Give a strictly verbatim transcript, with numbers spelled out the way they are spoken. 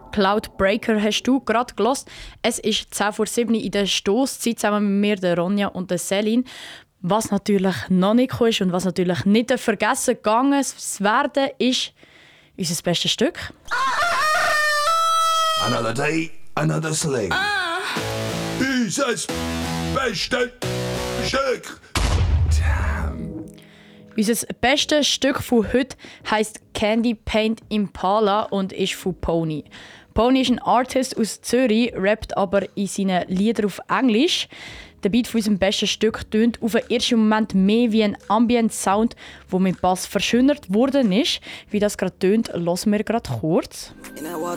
Cloudbreaker hast du gerade gehört. Es ist zehn vor sieben in der Stosszeit zusammen mit mir, der Ronja und der Celine. Was natürlich noch nicht gekommen ist und was natürlich nicht vergessen gegangen ist werden, ist unser bestes Stück. Another day, another sling. Ah. Unser bestes Stück. Damn. Unser bestes Stück von heute heisst Candy Paint Impala und ist von Pony. Pony ist ein Artist aus Zürich, rappt aber in seinen Liedern auf Englisch. Der Beat von unserem besten Stück tönt auf den ersten Moment mehr wie ein Ambient-Sound, der mit Bass verschönert worden ist. Wie das gerade tönt, hören wir gerade kurz. In that water